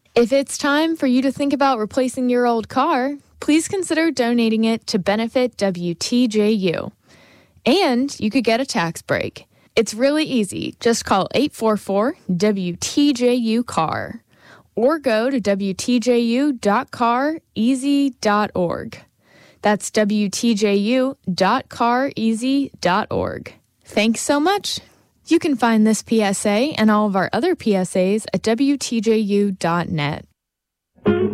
If it's time for you to think about replacing your old car, please consider donating it to benefit WTJU. And you could get a tax break. It's really easy. Just call 844-WTJU-CAR or go to WTJU.careasy.org. That's WTJU.careasy.org. Thanks so much. You can find this PSA and all of our other PSAs at WTJU.net.